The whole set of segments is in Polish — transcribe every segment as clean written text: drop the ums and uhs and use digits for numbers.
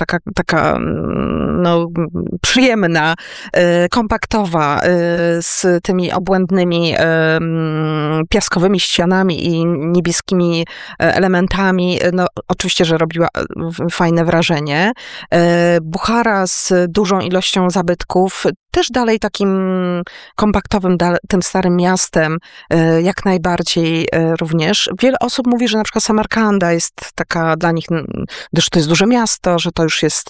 taka no, przyjemna, kompaktowa, z tymi obłędnymi piaskowymi ścianami i niebieskimi elementami. No, oczywiście, że robiła fajne wrażenie. Buchara z dużą ilością zabytków, też dalej takim kompaktowym, tym starym miastem, jak najbardziej również. Wiele osób mówi, że na przykład Samarkanda jest taka dla nich, gdyż to jest duże miasto, że to już jest,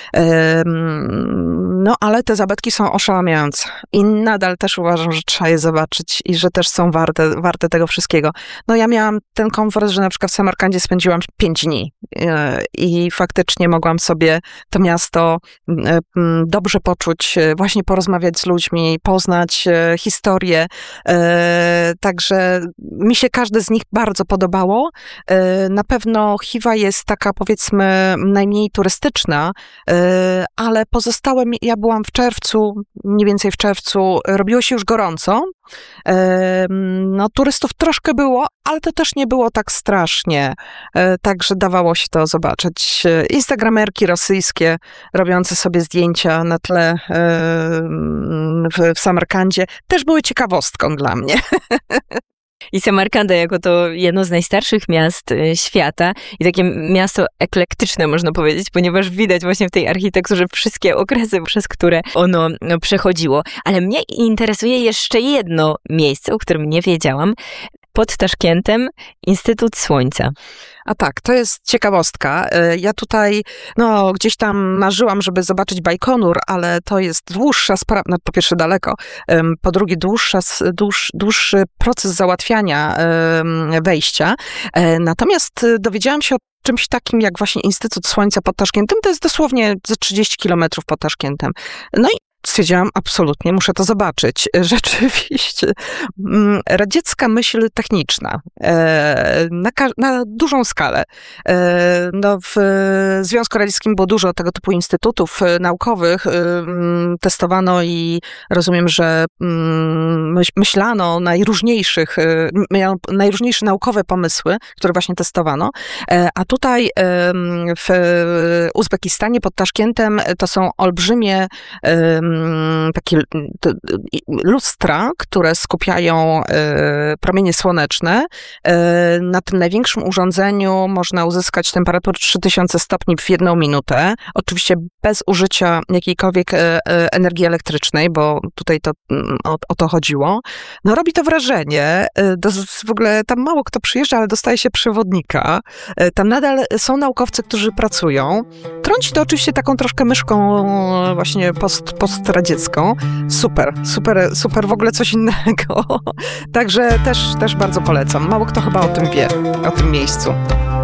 no ale te zabytki są oszałamiające i nadal też uważam, że trzeba je zobaczyć i że też są warte tego wszystkiego. No ja miałam ten komfort, że na przykład w Samarkandzie spędziłam 5 dni i faktycznie mogłam sobie to miasto dobrze poczuć, właśnie porozmawiać z ludźmi, poznać historię. Także mi się każde z nich bardzo podobało. Na pewno Chiwa jest taka, powiedzmy, najmniej turystyczna, ale pozostałe, ja byłam w czerwcu, mniej więcej w czerwcu, robiło się już gorąco. No, turystów troszkę było, ale to też nie było tak strasznie. Także dawało się to zobaczyć. Instagramerki rosyjskie robiące sobie zdjęcia na tle w Samarkandzie też były ciekawostką dla mnie. I Samarkanda jako to jedno z najstarszych miast świata i takie miasto eklektyczne, można powiedzieć, ponieważ widać właśnie w tej architekturze wszystkie okresy, przez które ono przechodziło. Ale mnie interesuje jeszcze jedno miejsce, o którym nie wiedziałam. Pod Taszkentem Instytut Słońca. A tak, to jest ciekawostka. Ja tutaj, no, gdzieś tam marzyłam, żeby zobaczyć Bajkonur, ale to jest dłuższa sprawa, no, po pierwsze daleko, po drugie dłuższy proces załatwiania wejścia. Natomiast dowiedziałam się o czymś takim jak właśnie Instytut Słońca pod Taszkentem. To jest dosłownie ze 30 kilometrów pod Taszkentem. No i stwierdziłam, absolutnie, muszę to zobaczyć. Rzeczywiście, radziecka myśl techniczna na dużą skalę. No, w Związku Radzieckim było dużo tego typu instytutów naukowych. Testowano i rozumiem, że myślano o najróżniejsze naukowe pomysły, które właśnie testowano. A tutaj w Uzbekistanie pod Taszkentem to są olbrzymie takie lustra, które skupiają promienie słoneczne. Na tym największym urządzeniu można uzyskać temperaturę 3000 stopni w 1 minutę. Oczywiście bez użycia jakiejkolwiek energii elektrycznej, bo tutaj to o to chodziło. No robi to wrażenie. W ogóle tam mało kto przyjeżdża, ale dostaje się przewodnika. Tam nadal są naukowcy, którzy pracują. Trąci to oczywiście taką troszkę myszką właśnie postradziecką. Super, w ogóle coś innego. Także też bardzo polecam. Mało kto chyba o tym wie, o tym miejscu.